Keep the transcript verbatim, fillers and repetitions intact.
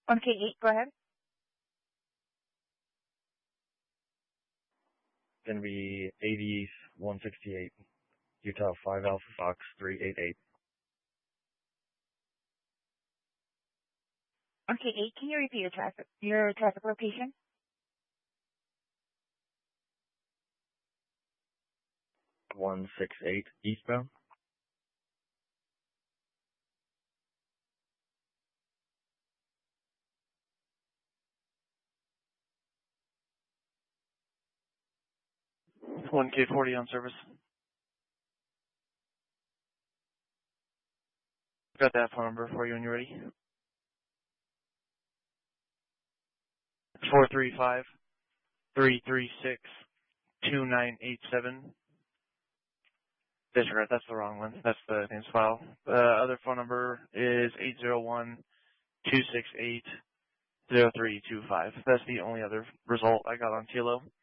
On K eight, go ahead. Going to be eighty one sixty-eight, Utah five Alpha Fox three eight eight. On K eight, can you repeat your traffic your traffic location? one six eight eastbound. one K forty on service. Got that phone number for you when you're ready. four three five, three three six, two nine eight seven. Disregard, that's the wrong one. That's the name's file. The uh, other phone number is eight zero one, two six eight, zero three two five. That's the only other result I got on T L O.